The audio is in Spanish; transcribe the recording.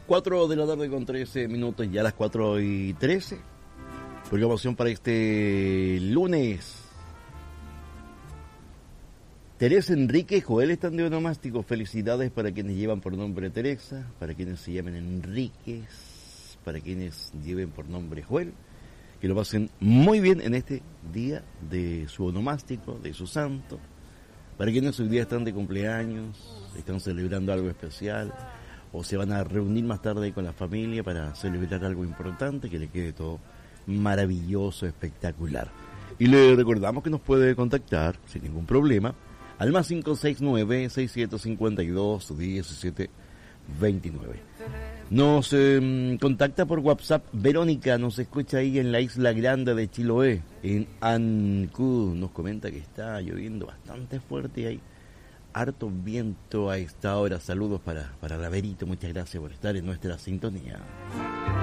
4 de la tarde con 13 minutos, ya las 4:13. Programación para este lunes. Teresa, Enrique y Joel están de onomástico. Felicidades para quienes llevan por nombre Teresa, para quienes se llamen Enríquez, para quienes lleven por nombre Joel. Que lo pasen muy bien en este día de su onomástico, de su santo. Para quienes hoy día están de cumpleaños, están celebrando algo especial, o se van a reunir más tarde con la familia para celebrar algo importante, que le quede todo maravilloso, espectacular. Y le recordamos que nos puede contactar sin ningún problema al más 569-6752-1729. Nos contacta por WhatsApp Verónica, nos escucha ahí en la Isla Grande de Chiloé, en Ancud. Nos comenta que está lloviendo bastante fuerte y hay harto viento a esta hora. Saludos para la Verito, muchas gracias por estar en nuestra sintonía.